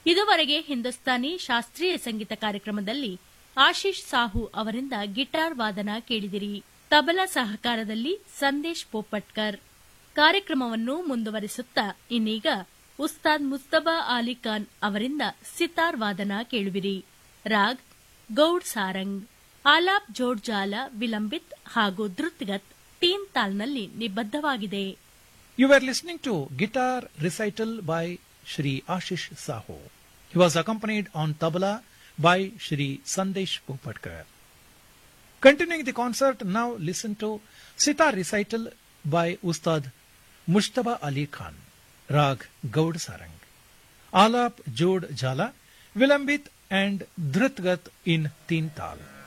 ಇದುವರೆಗೆ ಹಿಂದೂಸ್ತಾನಿ ಶಾಸ್ತ್ರೀಯ ಸಂಗೀತ ಕಾರ್ಯಕ್ರಮದಲ್ಲಿ ಆಶೀಶ್ ಸಾಹು ಅವರಿಂದ ಗಿಟಾರ್ ವಾದನ ಕೇಳಿದಿರಿ. ತಬಲಾ ಸಹಕಾರದಲ್ಲಿ ಸಂದೇಶ್ ಪೋಪಟ್ಕರ್. ಕಾರ್ಯಕ್ರಮವನ್ನು ಮುಂದುವರಿಸುತ್ತಾ ಇನ್ನೀಗ ಉಸ್ತಾದ್ ಮುಸ್ತಬಾ ಅಲಿ ಖಾನ್ ಅವರಿಂದ ಸಿತಾರ್ ವಾದನ ಕೇಳುವಿರಿ. ರಾಗ್ ಗೌಡ್ ಸಾರಂಗ್. ಆಲಾಪ್ ಜೋಡ್ ಜಾಲ ವಿಲಂಬಿತ್ ಹಾಗೂ ಧೃತ್ಗತ್ ತೀನ್ ತಾಲ್ನಲ್ಲಿ ನಿಬದ್ಧವಾಗಿದೆ. You were listening to Guitar Recital by Shri Ashish Sahu. He was accompanied on tabla by Shri Sandesh Popatkar. Continuing the concert, now listen to Sitar Recital by Ustad Mushtaba Ali Khan. Rag Gaud Sarang. Alap Jod Jala, Vilambit and Dhrutgat in Teen Tal.